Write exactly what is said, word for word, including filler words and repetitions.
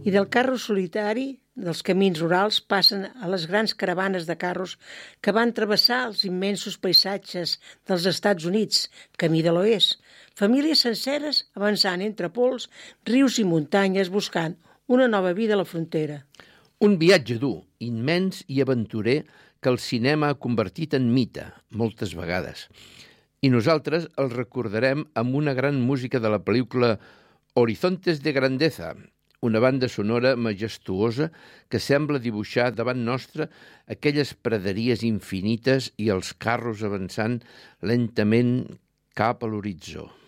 I del carro solitari dels camins rurals passen a les grans caravanes de carros que van travessar els immensos paisatges dels Estats Units, camí de l'oest. Famílies senceres avançant entre pols, rius i muntanyes buscant una nova vida a la frontera. Un viatge dur, immens i aventurer que el cinema ha convertit en mite, moltes vegades. I nosaltres el recordarem amb una gran música de la pel·lícula Horizontes de Grandeza, una banda sonora majestuosa que sembla dibuixar davant nostre aquelles praderies infinites i els carros avançant lentament cap a l'horitzó.